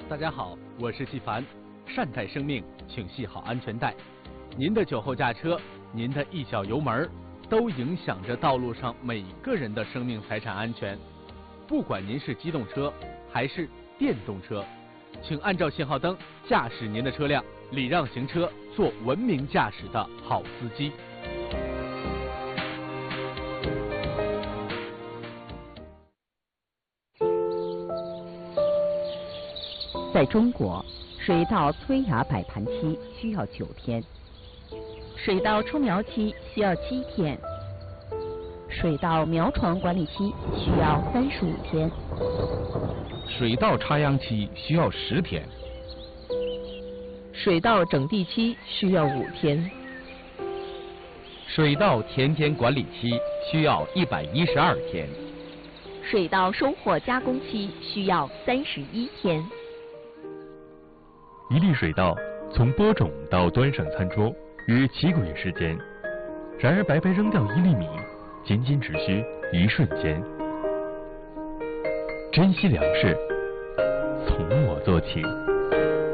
大家好，我是纪凡。善待生命，请系好安全带。您的酒后驾车，您的一脚油门，都影响着道路上每个人的生命财产安全。不管您是机动车还是电动车，请按照信号灯驾驶您的车辆，礼让行车，做文明驾驶的好司机。 在中国，水稻催芽摆盘期需要9天，水稻出苗期需要7天，水稻苗床管理期需要35天， 水稻插秧期需要10天， 水稻整地期需要5天， 水稻田间管理期需要112天， 水稻收获加工期需要31天。 一粒水稻从播种到端上餐桌约7个月时间，然而白白扔掉1粒米，仅仅只需1瞬间。珍惜粮食，从我做起。